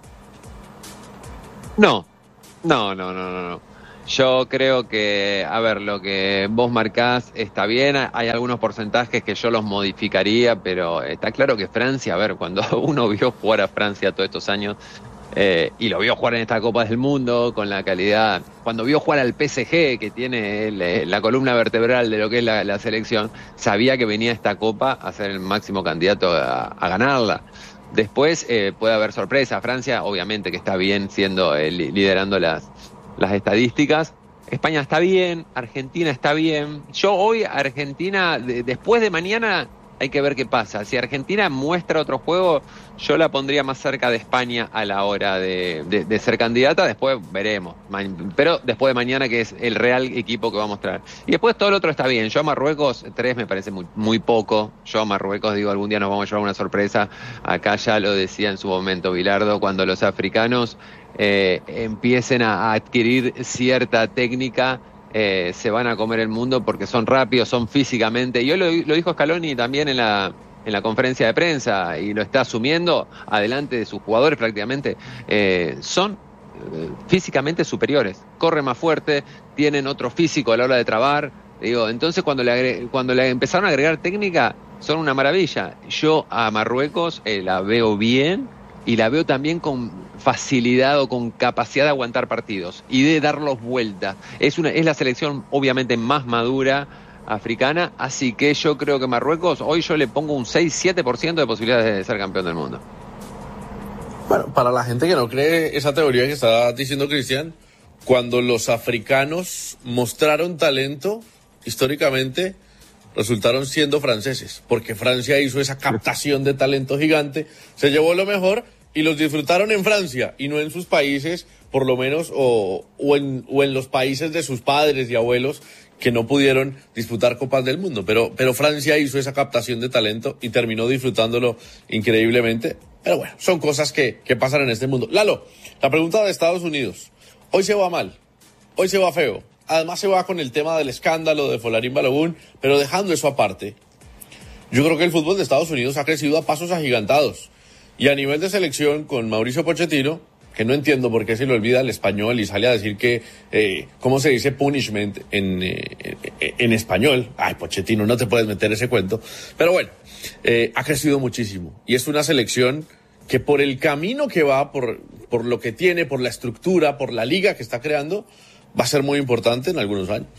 No, no, no, no, no, no. Yo creo que, a ver, lo que vos marcás está bien, hay algunos porcentajes que yo los modificaría, pero está claro que Francia, a ver, cuando uno vio jugar a Francia todos estos años, eh, y lo vio jugar en esta Copa del Mundo, con la calidad, cuando vio jugar al P S G, que tiene el, la columna vertebral de lo que es la, la selección, sabía que venía esta Copa a ser el máximo candidato a, a ganarla. Después eh, puede haber sorpresa. Francia, obviamente que está bien siendo, eh, liderando las... las estadísticas. España está bien, Argentina está bien. Yo hoy, Argentina, de, después de mañana, hay que ver qué pasa. Si Argentina muestra otro juego, yo la pondría más cerca de España a la hora de, de, de ser candidata. Después veremos. Pero después de mañana, que es el real equipo que va a mostrar. Y después todo el otro está bien. Yo a Marruecos, tres me parece muy, muy poco. Yo a Marruecos, digo, algún día nos vamos a llevar una sorpresa. Acá ya lo decía en su momento Bilardo, cuando los africanos Eh, empiecen a, a adquirir cierta técnica, eh, se van a comer el mundo porque son rápidos, son físicamente, y hoy lo, lo dijo Scaloni también en la, en la conferencia de prensa, y lo está asumiendo adelante de sus jugadores prácticamente, eh, son eh, físicamente superiores, corren más fuerte, tienen otro físico a la hora de trabar, digo, entonces cuando le, agre- cuando le empezaron a agregar técnica, son una maravilla. Yo a Marruecos eh, la veo bien, y la veo también con facilidad o con capacidad de aguantar partidos y de darlos vuelta. Es una, es la selección obviamente más madura africana, así que yo creo que Marruecos, hoy yo le pongo un seis siete por ciento de posibilidades de ser campeón del mundo. Bueno, para la gente que no cree esa teoría que está diciendo Cristian, cuando los africanos mostraron talento, históricamente resultaron siendo franceses, porque Francia hizo esa captación de talento gigante, se llevó lo mejor y los disfrutaron en Francia y no en sus países, por lo menos, o, o, en, o en los países de sus padres y abuelos que no pudieron disputar Copas del Mundo. Pero, pero Francia hizo esa captación de talento y terminó disfrutándolo increíblemente. Pero bueno, son cosas que, que pasan en este mundo. Lalo, la pregunta de Estados Unidos. Hoy se va mal, hoy se va feo. Además se va con el tema del escándalo de Folarín Balogun, pero dejando eso aparte, yo creo que el fútbol de Estados Unidos ha crecido a pasos agigantados. Y a nivel de selección, con Mauricio Pochettino, que no entiendo por qué se le olvida el español y sale a decir que, eh, ¿cómo se dice punishment en, eh, en español? Ay, Pochettino, no te puedes meter ese cuento. Pero bueno, eh, ha crecido muchísimo. Y es una selección que por el camino que va, por, por lo que tiene, por la estructura, por la liga que está creando, va a ser muy importante en algunos años.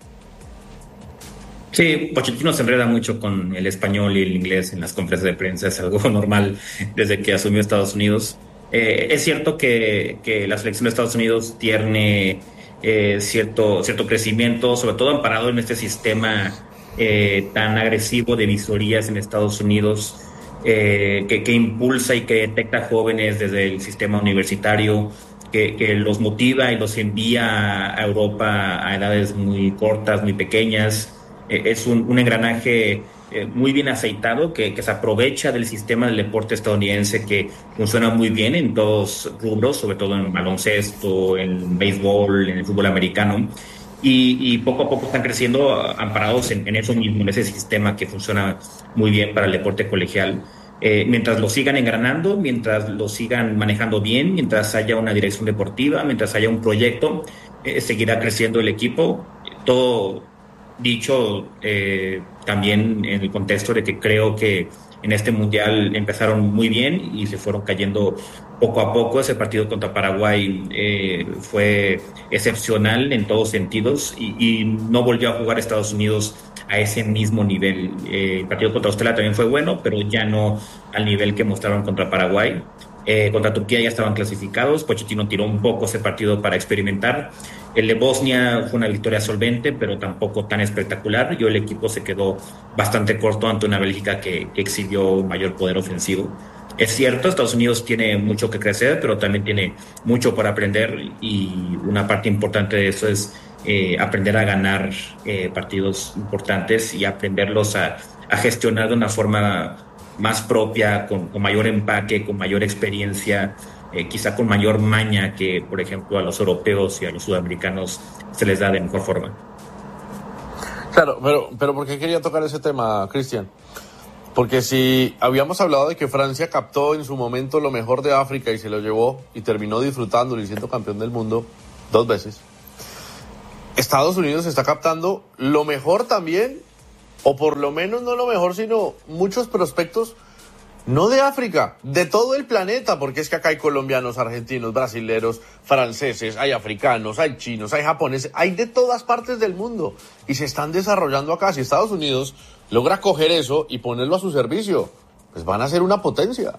Sí, Pochettino se enreda mucho con el español y el inglés en las conferencias de prensa, es algo normal desde que asumió Estados Unidos. Eh, es cierto que, que la selección de Estados Unidos tiene eh, cierto, cierto crecimiento, sobre todo amparado en este sistema eh, tan agresivo de visorías en Estados Unidos, eh, que, que impulsa y que detecta jóvenes desde el sistema universitario, que, que los motiva y los envía a Europa a edades muy cortas, muy pequeñas. Eh, es un, un engranaje eh, muy bien aceitado que, que se aprovecha del sistema del deporte estadounidense, que funciona muy bien en todos rubros, sobre todo en baloncesto, en béisbol, en el fútbol americano. Y, y poco a poco están creciendo amparados en, en eso mismo, en ese sistema que funciona muy bien para el deporte colegial. Eh, mientras lo sigan engranando, mientras lo sigan manejando bien, mientras haya una dirección deportiva, mientras haya un proyecto, eh, seguirá creciendo el equipo. Todo dicho eh, también en el contexto de que creo que en este mundial empezaron muy bien y se fueron cayendo poco a poco. Ese partido contra Paraguay eh, fue excepcional en todos sentidos y, y no volvió a jugar Estados Unidos a ese mismo nivel. Eh, el partido contra Australia también fue bueno, pero ya no al nivel que mostraron contra Paraguay. Eh, contra Turquía ya estaban clasificados. Pochettino tiró un poco ese partido para experimentar. El de Bosnia fue una victoria solvente, pero tampoco tan espectacular. Yo el equipo se quedó bastante corto ante una Bélgica que, que exhibió un mayor poder ofensivo. Es cierto, Estados Unidos tiene mucho que crecer, pero también tiene mucho por aprender, y una parte importante de eso es eh, aprender a ganar eh, partidos importantes y aprenderlos a, a gestionar de una forma más propia, con, con mayor empaque, con mayor experiencia, eh, quizá con mayor maña que, por ejemplo, a los europeos y a los sudamericanos se les da de mejor forma. Claro, pero, pero ¿por qué quería tocar ese tema, Cristian? Porque si habíamos hablado de que Francia captó en su momento lo mejor de África y se lo llevó y terminó disfrutándolo y siendo campeón del mundo dos veces, Estados Unidos está captando lo mejor también, o por lo menos no lo mejor, sino muchos prospectos, no de África, de todo el planeta, porque es que acá hay colombianos, argentinos, brasileros, franceses, hay africanos, hay chinos, hay japoneses, hay de todas partes del mundo y se están desarrollando acá. Si Estados Unidos logra coger eso y ponerlo a su servicio, pues van a ser una potencia.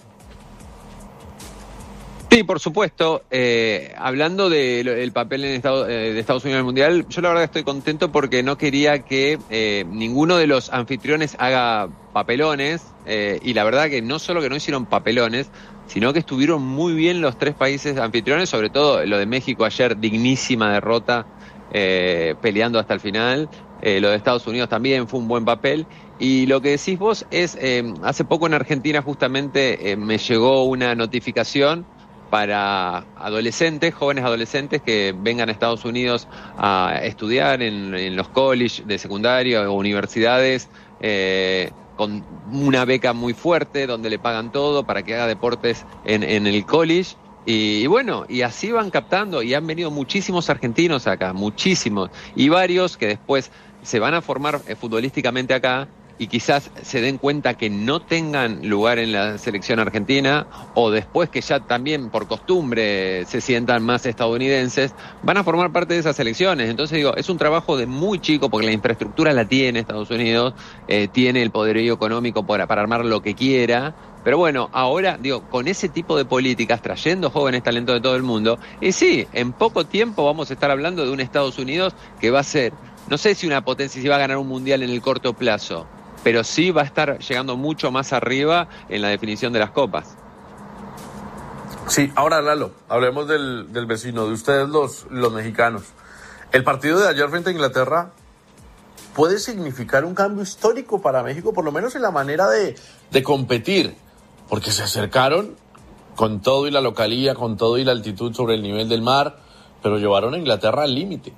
Sí, por supuesto. Eh, hablando del de papel en Estado, eh, de Estados Unidos en el Mundial, yo la verdad estoy contento porque no quería que eh, ninguno de los anfitriones haga papelones, eh, y la verdad que no solo que no hicieron papelones, sino que estuvieron muy bien los tres países anfitriones, sobre todo lo de México ayer, dignísima derrota, eh, peleando hasta el final. Eh, lo de Estados Unidos también fue un buen papel. Y lo que decís vos es, eh, hace poco en Argentina justamente eh, me llegó una notificación para adolescentes, jóvenes adolescentes que vengan a Estados Unidos a estudiar en, en los colleges de secundaria o universidades, eh, con una beca muy fuerte donde le pagan todo para que haga deportes en, en el college. Y, y bueno, y así van captando, y han venido muchísimos argentinos acá, muchísimos, y varios que después se van a formar eh, futbolísticamente acá, y quizás se den cuenta que no tengan lugar en la selección argentina, o después que ya también por costumbre se sientan más estadounidenses, van a formar parte de esas selecciones. Entonces digo, es un trabajo de muy chico, porque la infraestructura la tiene Estados Unidos, eh, tiene el poderío económico para, para armar lo que quiera. Pero bueno, ahora, digo, con ese tipo de políticas, trayendo jóvenes talentos de todo el mundo, y sí, en poco tiempo vamos a estar hablando de un Estados Unidos que va a ser, no sé si una potencia, si va a ganar un mundial en el corto plazo, pero sí va a estar llegando mucho más arriba en la definición de las copas. Sí, ahora Lalo, hablemos del, del vecino, de ustedes los, los mexicanos. El partido de ayer frente a Inglaterra puede significar un cambio histórico para México, por lo menos en la manera de, de competir, porque se acercaron con todo y la localía, con todo y la altitud sobre el nivel del mar, pero llevaron a Inglaterra al límite.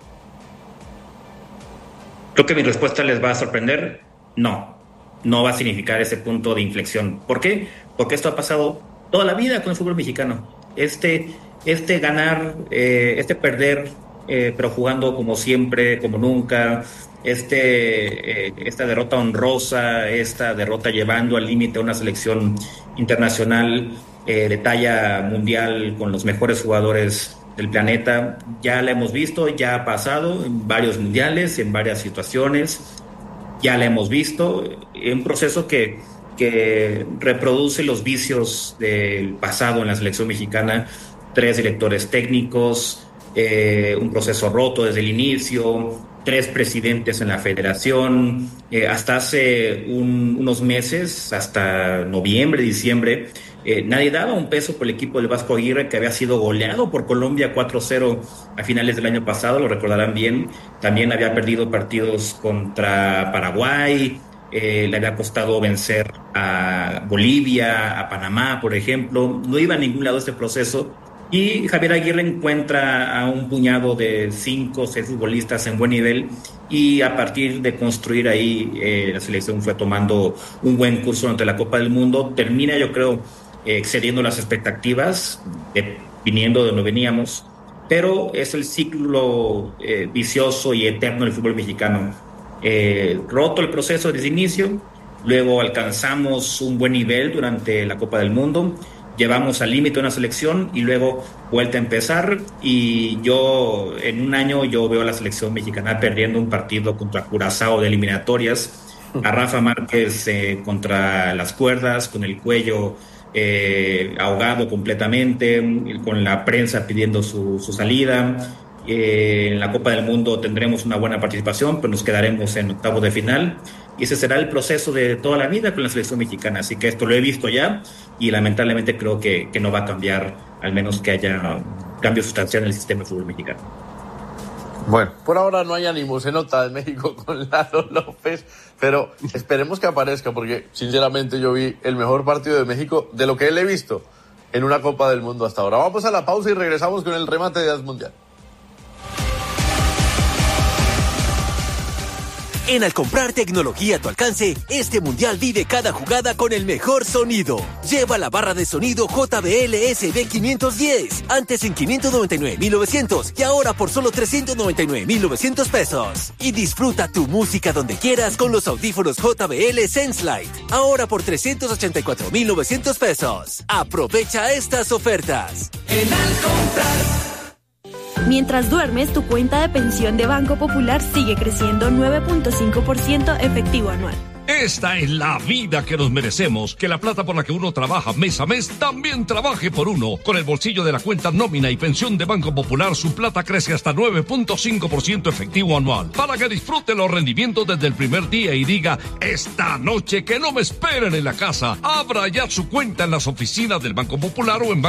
Creo que mi respuesta les va a sorprender. No, no va a significar ese punto de inflexión. ¿Por qué? Porque esto ha pasado toda la vida con el fútbol mexicano. Este, este ganar, eh, este perder, eh, pero jugando como siempre, como nunca, este, eh, esta derrota honrosa, esta derrota llevando al límite a una selección internacional eh, de talla mundial con los mejores jugadores del planeta, ya la hemos visto, ya ha pasado en varios mundiales, en varias situaciones. Ya la hemos visto, un proceso que, que reproduce los vicios del pasado en la selección mexicana. Tres directores técnicos, eh, un proceso roto desde el inicio, tres presidentes en la federación, eh, hasta hace un, unos meses, hasta noviembre, diciembre, eh, nadie daba un peso por el equipo del Vasco Aguirre, que había sido goleado por Colombia cuatro cero a finales del año pasado, lo recordarán bien. También había perdido partidos contra Paraguay, eh, le había costado vencer a Bolivia, a Panamá, por ejemplo. No iba a ningún lado este proceso. Y Javier Aguirre encuentra a un puñado de cinco o seis futbolistas en buen nivel, y a partir de construir ahí, eh, la selección fue tomando un buen curso ante la Copa del Mundo. Termina, yo creo, eh, excediendo las expectativas, eh, viniendo de donde veníamos, pero es el ciclo eh, vicioso y eterno del fútbol mexicano. Eh, roto el proceso desde el inicio, luego alcanzamos un buen nivel durante la Copa del Mundo, llevamos al límite una selección y luego vuelta a empezar, y yo en un año yo veo a la selección mexicana perdiendo un partido contra Curazao de eliminatorias, a Rafa Márquez eh, contra las cuerdas, con el cuello eh, ahogado completamente, con la prensa pidiendo su, su salida. Eh, en la Copa del Mundo tendremos una buena participación, pero nos quedaremos en octavos de final, y ese será el proceso de toda la vida con la selección mexicana. Así que esto lo he visto ya, y lamentablemente creo que, que no va a cambiar, al menos que haya un cambio sustancial en el sistema de fútbol mexicano. Bueno, por ahora no hay ánimo, se nota en México con Lalo López, pero esperemos que aparezca, porque sinceramente yo vi el mejor partido de México de lo que él he visto en una Copa del Mundo hasta ahora. Vamos a la pausa y regresamos con el remate de As Mundial. En Al comprar tecnología a tu alcance, este mundial vive cada jugada con el mejor sonido. Lleva la barra de sonido J B L S B quinientos diez, antes en quinientos noventa y nueve mil novecientos y ahora por solo trescientos noventa y nueve mil novecientos pesos. Y disfruta tu música donde quieras con los audífonos J B L Sense Lite, ahora por trescientos ochenta y cuatro mil novecientos pesos. Aprovecha estas ofertas. En Al comprar. Mientras duermes, tu cuenta de pensión de Banco Popular sigue creciendo nueve punto cinco por ciento efectivo anual. Esta es la vida que nos merecemos, que la plata por la que uno trabaja mes a mes también trabaje por uno. Con el bolsillo de la cuenta nómina y pensión de Banco Popular, su plata crece hasta nueve punto cinco por ciento efectivo anual, para que disfrute los rendimientos desde el primer día y diga, esta noche que no me esperen en la casa. Abra ya su cuenta en las oficinas del Banco Popular o en Banco